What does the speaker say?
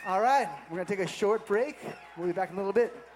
All right, we're going to take a short break. We'll be back in a little bit.